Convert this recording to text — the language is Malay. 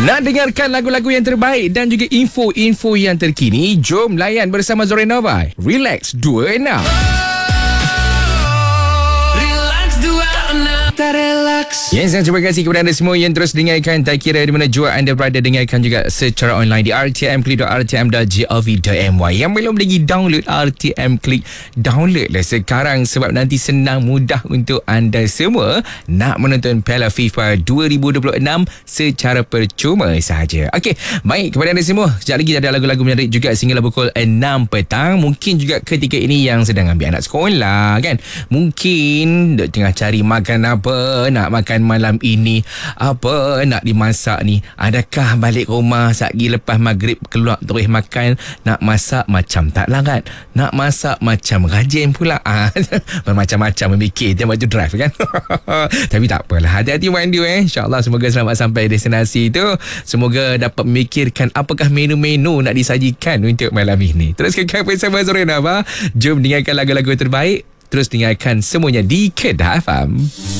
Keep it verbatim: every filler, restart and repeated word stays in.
Nak dengarkan lagu-lagu yang terbaik dan juga info-info yang terkini? Jom layan bersama Zorenova. Relax dua enam. Yes, dan terima kasih kepada anda semua yang terus dengarkan. Tak kira di mana jua anda berada, dengarkan juga secara online di r t m click dot r t m dot gov dot m y. Yang belum lagi download R T M Click, download lah sekarang sebab nanti senang mudah untuk anda semua nak menonton Piala FIFA dua ribu dua puluh enam secara percuma sahaja. Okey, baik kepada anda semua. Sekejap lagi ada lagu-lagu menarik juga sehingga pukul enam petang. Mungkin juga ketika ini yang sedang ambil anak sekolah kan. Mungkin duk tengah cari makan apa, nak makan malam ini, apa nak dimasak ni. Adakah balik rumah sagi lepas maghrib keluar terus makan, nak masak macam tak larat, nak masak macam rajin pula. Ah, bermacam-macam memikir dia waktu drive kan. Tapi tak apalah, hati-hati mandu eh. InsyaAllah semoga selamat sampai destinasi tu. Semoga dapat memikirkan apakah menu-menu nak disajikan untuk malam ini. Terus kekal bersama Zorenova. Jom dengarkan lagu-lagu terbaik. Terus dengarkan semuanya di Kedah F M.